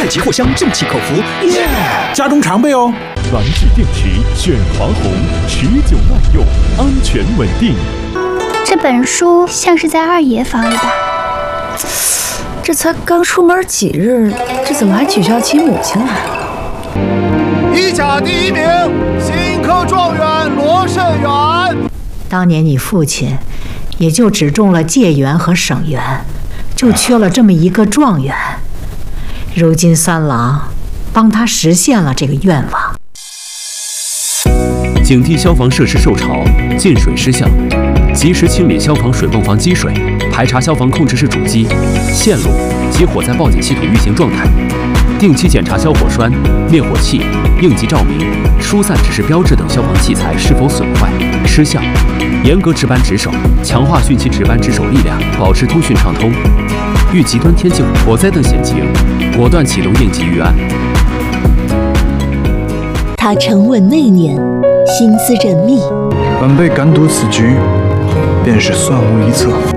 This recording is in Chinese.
奇货箱正气口服， 家中常备哦。 蓝智电池选华虹，持久耐用，安全稳定。 这本书像是在二爷房里吧？ 这才刚出门几日，这怎么还取笑起母亲来了？ 一甲第1名，新科状元罗慎远。 当年你父亲也就只中了解元和省元，就缺了这么一个状元。如今三郎帮他实现了这个愿望。 警惕消防设施受潮、进水失效，及时清理消防水泵房积水，排查消防控制室主机、线路及火灾报警系统运行状态，定期检查消火栓、灭火器、应急照明、疏散指示标志等消防器材是否损坏、失效，严格值班值守，强化汛期值班值守力量，保持通讯畅通。遇极端天气、火灾等险情，果断启动应急预案。 他沉稳内敛，心思缜密。 晚辈敢赌此局，便是算无一策。